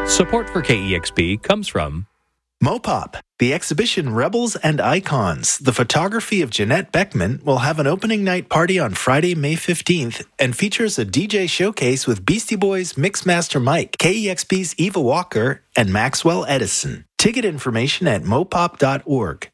Support for KEXP comes from Mopop, the exhibition Rebels and Icons, the photography of Jeanette Beckman, will have an opening night party on Friday, May 15th, and features a DJ showcase with Beastie Boys Mixmaster Mike, KEXP's Eva Walker, and Maxwell Edison. Ticket information at mopop.org.